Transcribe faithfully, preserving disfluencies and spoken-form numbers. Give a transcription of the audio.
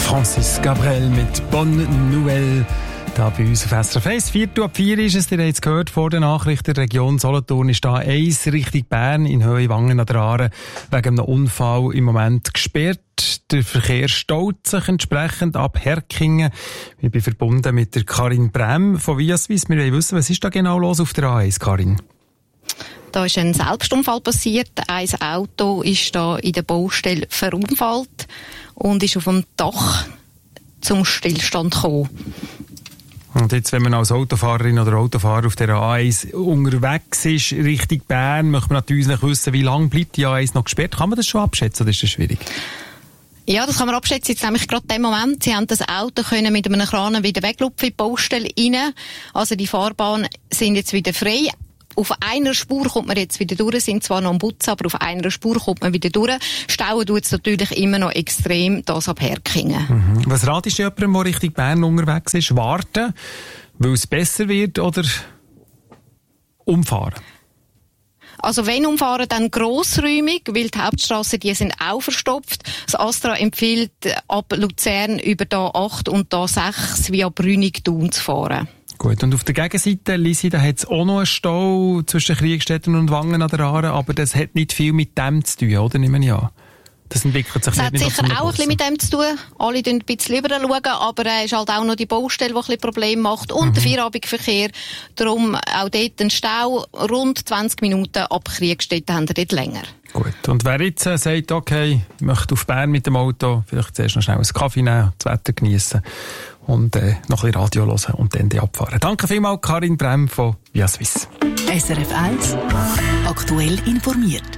Francis Gabriel mit Bonne Nouvelle. Da bei uns auf S R F eins. Viertel ab vier ist es, ihr habt es gehört vor der Nachricht, der Region Solothurn ist da eins Richtung Bern in Höhe Wangen an der Aare wegen einem Unfall im Moment gesperrt. Der Verkehr staut sich entsprechend ab Herkingen. Ich bin verbunden mit der Karin Brem von Viaswiss. Wir wollen wissen, was ist da genau los auf der A eins, Karin? Da ist ein Selbstunfall passiert. Ein Auto ist da in der Baustelle verunfallt und ist auf dem Dach zum Stillstand gekommen. Und jetzt, wenn man als Autofahrerin oder Autofahrer auf der A eins unterwegs ist, Richtung Bern, möchte man natürlich wissen, wie lange bleibt die A eins noch gesperrt. Kann man das schon abschätzen oder ist das schwierig? Ja, das kann man abschätzen. Jetzt nämlich gerade in dem Moment, sie haben das Auto können mit einem Kran wieder weglupfen in die Baustelle rein. Also die Fahrbahnen sind jetzt wieder frei. Auf einer Spur kommt man jetzt wieder durch, sind zwar noch am Putzen, aber auf einer Spur kommt man wieder durch. Stauen tut es natürlich immer noch extrem, das ab Herkingen. Mhm. Was ratest du jemandem, der Richtung Bern unterwegs ist? Warten, weil es besser wird, oder umfahren? Also wenn umfahren, dann grossräumig, weil die Hauptstrassen, die sind auch verstopft. Das Astra empfiehlt, ab Luzern über die A acht und die A sechs via Brünig-Thun zu fahren. Gut, und auf der Gegenseite, Lisi, da hat es auch noch einen Stau zwischen Kriegstetten und Wangen an der Aare, aber das hat nicht viel mit dem zu tun, oder? Nehme ich an. Das entwickelt sich das nicht hat sicher auch ein bisschen mit dem zu tun. Alle schauen ein bisschen rüber schauen, aber es äh, ist halt auch noch die Baustelle, die ein bisschen Probleme macht. Und mhm. der Feierabendverkehr. Darum auch dort ein Stau. Rund zwanzig Minuten ab Kriegstetten haben wir dort länger. Gut. Und wer jetzt äh, sagt, okay, ich möchte auf Bern mit dem Auto, vielleicht zuerst noch schnell einen Kaffee nehmen, das Wetter geniessen und äh, noch ein bisschen Radio hören und dann die abfahren. Danke vielmals, Karin Brem von Viaswiss. S R F eins aktuell informiert.